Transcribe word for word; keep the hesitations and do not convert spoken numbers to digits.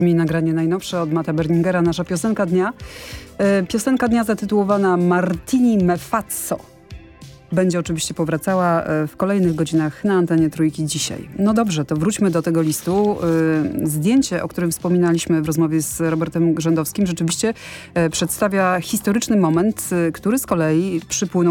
Mi nagranie najnowsze od Matta Berningera, nasza piosenka dnia. E, piosenka dnia zatytułowana Martini me Fazzo. Będzie oczywiście powracała w kolejnych godzinach na antenie Trójki dzisiaj. No dobrze, to wróćmy do tego listu. Zdjęcie, o którym wspominaliśmy w rozmowie z Robertem Grzędowskim, rzeczywiście przedstawia historyczny moment, który z kolei przypłynął